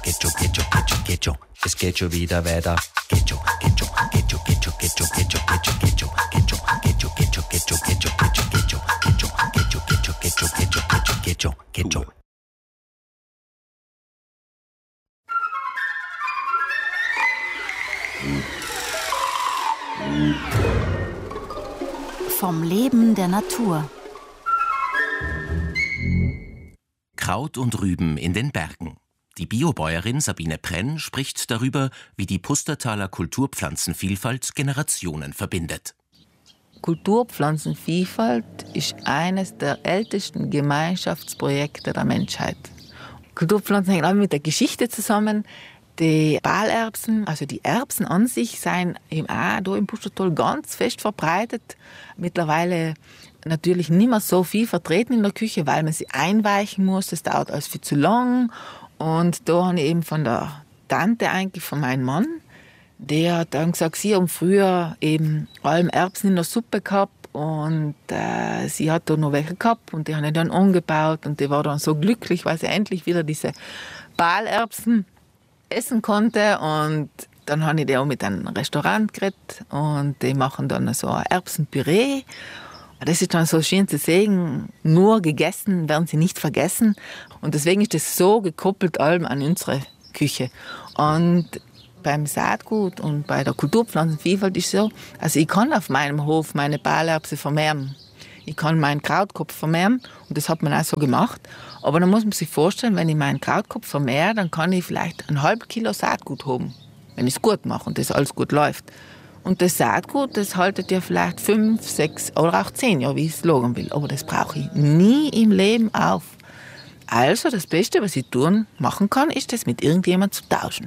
Quecho. Es geht schon wieder weiter. Quecho. Vom Leben der Natur. Kraut und Rüben in den Bergen. Die Biobäuerin Sabine Prenn spricht darüber, wie die Pustertaler Kulturpflanzenvielfalt Generationen verbindet. Kulturpflanzenvielfalt ist eines der ältesten Gemeinschaftsprojekte der Menschheit. Kulturpflanzen hängen auch mit der Geschichte zusammen. Die Bahlerbsen, also die Erbsen an sich, sind auch hier im Pustertal ganz fest verbreitet. Mittlerweile natürlich nicht mehr so viel vertreten in der Küche, weil man sie einweichen muss. Das dauert alles viel zu lang. Und da habe ich eben von der Tante eigentlich von meinem Mann, der hat dann gesagt, sie haben früher eben allem Erbsen in der Suppe gehabt und sie hat da noch welche gehabt und die habe ich dann umgebaut und die war dann so glücklich, weil sie endlich wieder diese Bahlerbsen essen konnte. Und dann habe ich die auch mit einem Restaurant geredet und die machen dann so ein Erbsenpüree. Das ist dann so schön zu sehen, nur gegessen werden sie nicht vergessen. Und deswegen ist das so gekoppelt allem an unsere Küche. Und beim Saatgut und bei der Kulturpflanzenvielfalt ist es so, also ich kann auf meinem Hof meine Bahlerbse vermehren. Ich kann meinen Krautkopf vermehren und das hat man auch so gemacht. Aber dann muss man sich vorstellen, wenn ich meinen Krautkopf vermehre, dann kann ich vielleicht 1/2 Kilo Saatgut haben, wenn ich es gut mache und das alles gut läuft. Und das Saatgut, das haltet ja vielleicht 5, 6 oder auch 10 Jahre, wie ich es lagern will. Aber das brauche ich nie im Leben auf. Also das Beste, was ich machen kann, ist, das mit irgendjemandem zu tauschen.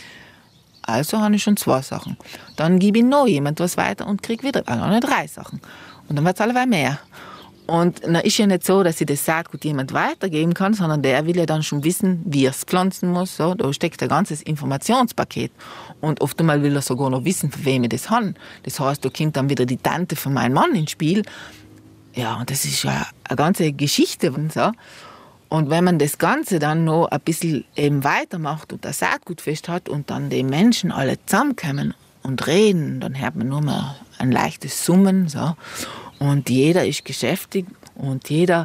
Also habe ich schon 2 Sachen. Dann gebe ich noch jemand was weiter und kriege wieder 3 Sachen. Und dann wird es alleweil mehr. Und dann ist ja nicht so, dass ich das Saatgut jemand weitergeben kann, sondern der will ja dann schon wissen, wie er es pflanzen muss. So, da steckt ein ganzes Informationspaket. Und oft einmal will er sogar noch wissen, von wem ich das habe. Das heißt, da kommt dann wieder die Tante von meinem Mann ins Spiel. Ja, und das ist ja eine ganze Geschichte. Und so. Und wenn man das Ganze dann noch ein bisschen eben weitermacht und das Saatgut fest hat und dann die Menschen alle zusammenkommen und reden, dann hört man nur mal ein leichtes Summen. So. Und jeder ist beschäftigt und jeder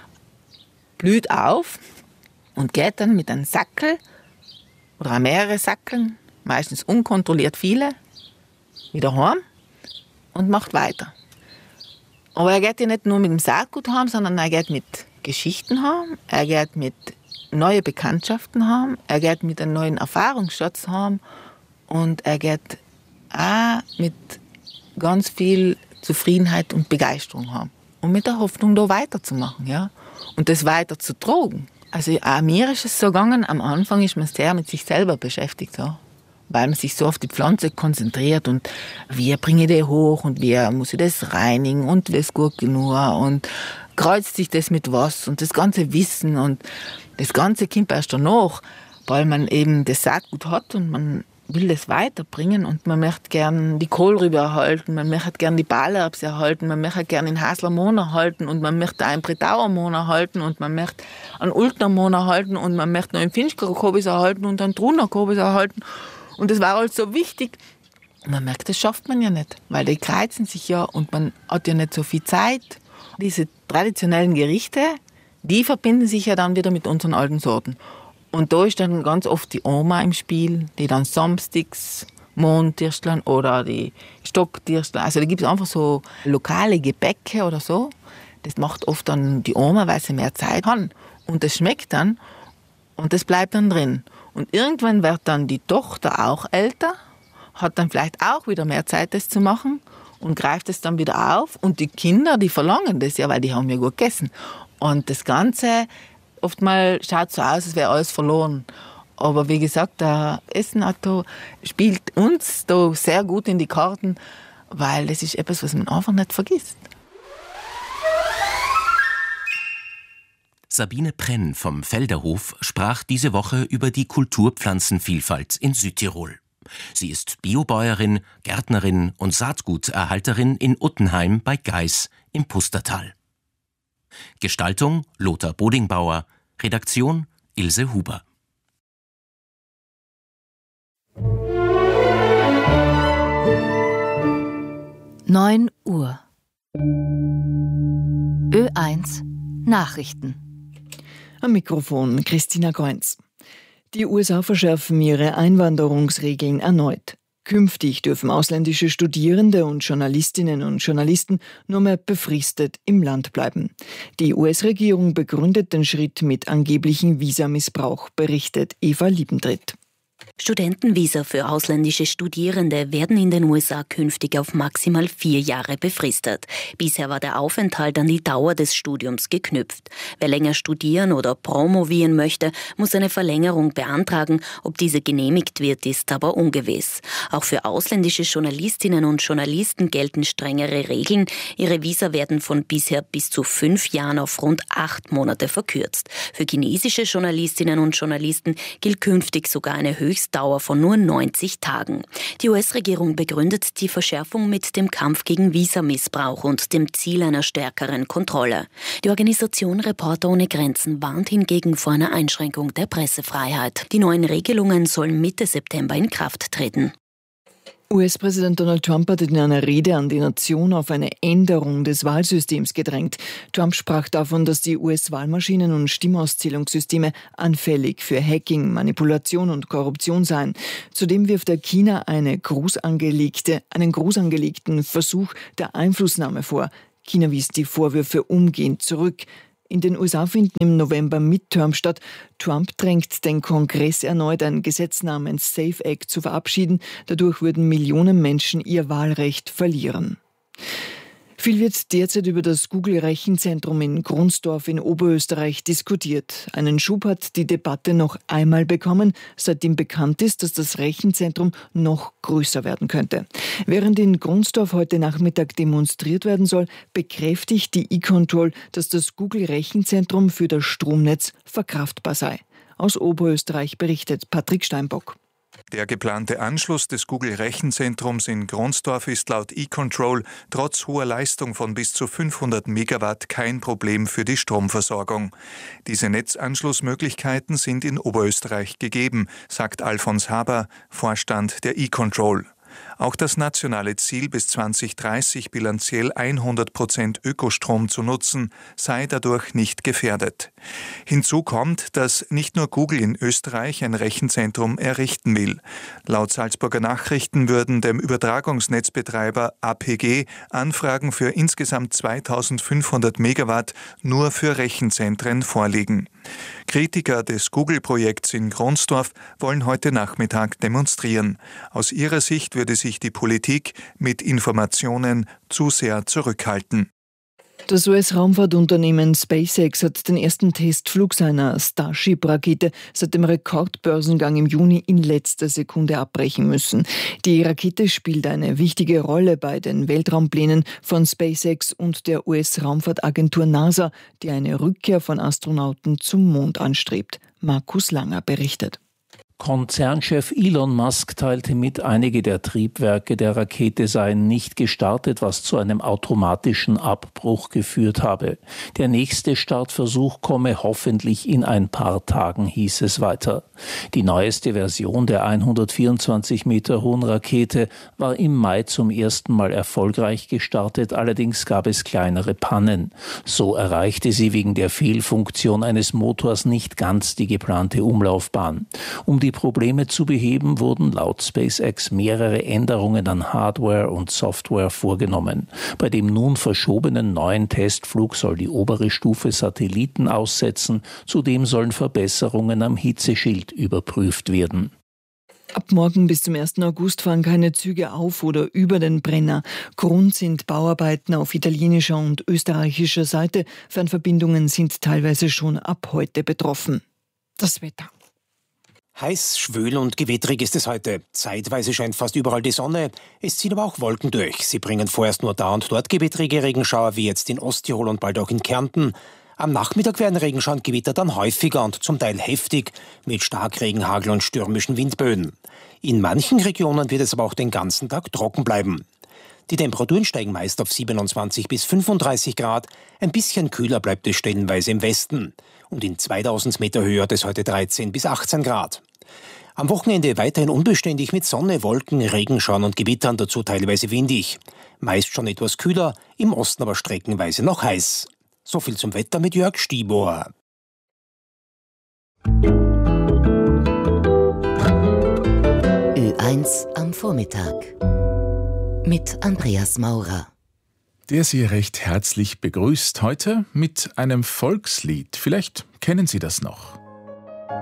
blüht auf und geht dann mit einem Sackel oder mehrere Sackeln, meistens unkontrolliert viele, wieder heim und macht weiter. Aber er geht ja nicht nur mit dem Saatgut heim, sondern er geht mit Geschichten heim, er geht mit neuen Bekanntschaften heim, er geht mit einem neuen Erfahrungsschatz heim und er geht auch mit ganz viel Zufriedenheit und Begeisterung haben. Und mit der Hoffnung, da weiterzumachen, ja. Und das weiter zu tragen. Also auch mir ist es so gegangen, am Anfang ist man sehr mit sich selber beschäftigt, ja. Weil man sich so auf die Pflanze konzentriert und wie bringe ich die hoch und wie muss ich das reinigen und wie ist gut genug und kreuzt sich das mit was und das ganze Wissen und das Ganze kommt erst danach, weil man eben das Saatgut hat und man will das weiterbringen und man möchte gern die Kohlrübe erhalten, man möchte gern die Bahlerbse erhalten, man möchte gern den Haslermohn erhalten und man möchte einen Bretauermohn erhalten und man möchte einen Ultnermohn erhalten und man möchte noch einen Finchkerer Kobis erhalten und einen Truner Kobis erhalten. Und das war alles so wichtig. Und man merkt, das schafft man ja nicht, weil die kreuzen sich ja und man hat ja nicht so viel Zeit. Diese traditionellen Gerichte, die verbinden sich ja dann wieder mit unseren alten Sorten. Und da ist dann ganz oft die Oma im Spiel, die dann Samsticks, Mohntierstlein oder die Stocktierstlein. Also da gibt es einfach so lokale Gebäcke oder so. Das macht oft dann die Oma, weil sie mehr Zeit hat. Und das schmeckt dann und das bleibt dann drin. Und irgendwann wird dann die Tochter auch älter, hat dann vielleicht auch wieder mehr Zeit, das zu machen und greift es dann wieder auf. Und die Kinder, die verlangen das ja, weil die haben ja gut gegessen. Und das Ganze, oftmals schaut es so aus, als wäre alles verloren. Aber wie gesagt, der Essenauto spielt uns da sehr gut in die Karten, weil das ist etwas, was man einfach nicht vergisst. Sabine Prenn vom Felderhof sprach diese Woche über die Kulturpflanzenvielfalt in Südtirol. Sie ist Biobäuerin, Gärtnerin und Saatguterhalterin in Uttenheim bei Geis im Pustertal. Gestaltung Lothar Bodingbauer, Redaktion Ilse Huber. 9 Uhr. Ö1 Nachrichten. Am Mikrofon Christina Kreunz. Die USA verschärfen ihre Einwanderungsregeln erneut. Künftig dürfen ausländische Studierende und Journalistinnen und Journalisten nur mehr befristet im Land bleiben. Die US-Regierung begründet den Schritt mit angeblichem Visamissbrauch, berichtet Eva Liebendritt. Studentenvisa für ausländische Studierende werden in den USA künftig auf maximal 4 Jahre befristet. Bisher war der Aufenthalt an die Dauer des Studiums geknüpft. Wer länger studieren oder promovieren möchte, muss eine Verlängerung beantragen. Ob diese genehmigt wird, ist aber ungewiss. Auch für ausländische Journalistinnen und Journalisten gelten strengere Regeln. Ihre Visa werden von bisher bis zu 5 Jahren auf rund 8 Monate verkürzt. Für chinesische Journalistinnen und Journalisten gilt künftig sogar eine Höchstdauer von nur 90 Tagen. Die US-Regierung begründet die Verschärfung mit dem Kampf gegen Visamissbrauch und dem Ziel einer stärkeren Kontrolle. Die Organisation Reporter ohne Grenzen warnt hingegen vor einer Einschränkung der Pressefreiheit. Die neuen Regelungen sollen Mitte September in Kraft treten. US-Präsident Donald Trump hat in einer Rede an die Nation auf eine Änderung des Wahlsystems gedrängt. Trump sprach davon, dass die US-Wahlmaschinen und Stimmauszählungssysteme anfällig für Hacking, Manipulation und Korruption seien. Zudem wirft er China einen groß angelegten Versuch der Einflussnahme vor. China wies die Vorwürfe umgehend zurück. In den USA finden im November Midterms statt. Trump drängt den Kongress erneut, ein Gesetz namens SAFE Act zu verabschieden. Dadurch würden Millionen Menschen ihr Wahlrecht verlieren. Viel wird derzeit über das Google-Rechenzentrum in Gronsdorf in Oberösterreich diskutiert. Einen Schub hat die Debatte noch einmal bekommen, seitdem bekannt ist, dass das Rechenzentrum noch größer werden könnte. Während in Gronsdorf heute Nachmittag demonstriert werden soll, bekräftigt die E-Control, dass das Google-Rechenzentrum für das Stromnetz verkraftbar sei. Aus Oberösterreich berichtet Patrick Steinbock. Der geplante Anschluss des Google-Rechenzentrums in Gronsdorf ist laut E-Control trotz hoher Leistung von bis zu 500 Megawatt kein Problem für die Stromversorgung. Diese Netzanschlussmöglichkeiten sind in Oberösterreich gegeben, sagt Alfons Haber, Vorstand der E-Control. Auch das nationale Ziel, bis 2030 bilanziell 100% Ökostrom zu nutzen, sei dadurch nicht gefährdet. Hinzu kommt, dass nicht nur Google in Österreich ein Rechenzentrum errichten will. Laut Salzburger Nachrichten würden dem Übertragungsnetzbetreiber APG Anfragen für insgesamt 2500 Megawatt nur für Rechenzentren vorliegen. Kritiker des Google-Projekts in Gronsdorf wollen heute Nachmittag demonstrieren. Aus ihrer Sicht würde sich die Politik mit Informationen zu sehr zurückhalten. Das US-Raumfahrtunternehmen SpaceX hat den ersten Testflug seiner Starship-Rakete seit dem Rekordbörsengang im Juni in letzter Sekunde abbrechen müssen. Die Rakete spielt eine wichtige Rolle bei den Weltraumplänen von SpaceX und der US-Raumfahrtagentur NASA, die eine Rückkehr von Astronauten zum Mond anstrebt. Markus Langer berichtet. Konzernchef Elon Musk teilte mit, einige der Triebwerke der Rakete seien nicht gestartet, was zu einem automatischen Abbruch geführt habe. Der nächste Startversuch komme hoffentlich in ein paar Tagen, hieß es weiter. Die neueste Version der 124 Meter hohen Rakete war im Mai zum ersten Mal erfolgreich gestartet, allerdings gab es kleinere Pannen. So erreichte sie wegen der Fehlfunktion eines Motors nicht ganz die geplante Umlaufbahn. Um die Probleme zu beheben, wurden laut SpaceX mehrere Änderungen an Hardware und Software vorgenommen. Bei dem nun verschobenen neuen Testflug soll die obere Stufe Satelliten aussetzen. Zudem sollen Verbesserungen am Hitzeschild überprüft werden. Ab morgen bis zum 1. August fahren keine Züge auf oder über den Brenner. Grund sind Bauarbeiten auf italienischer und österreichischer Seite. Fernverbindungen sind teilweise schon ab heute betroffen. Das Wetter. Heiß, schwül und gewittrig ist es heute. Zeitweise scheint fast überall die Sonne. Es ziehen aber auch Wolken durch. Sie bringen vorerst nur da und dort gewittrige Regenschauer, wie jetzt in Osttirol und bald auch in Kärnten. Am Nachmittag werden Regenschauer und Gewitter dann häufiger und zum Teil heftig, mit Starkregen, Hagel und stürmischen Windböen. In manchen Regionen wird es aber auch den ganzen Tag trocken bleiben. Die Temperaturen steigen meist auf 27 bis 35 Grad. Ein bisschen kühler bleibt es stellenweise im Westen. Und in 2000 Meter Höhe hat es heute 13 bis 18 Grad. Am Wochenende weiterhin unbeständig mit Sonne, Wolken, Regenschauern und Gewittern, dazu teilweise windig. meist schon etwas kühler, im Osten aber streckenweise noch heiß. So viel zum Wetter mit Jörg Stieber. Ö1 am Vormittag mit Andreas Maurer. Der Sie recht herzlich begrüßt heute mit einem Volkslied. Vielleicht kennen Sie das noch.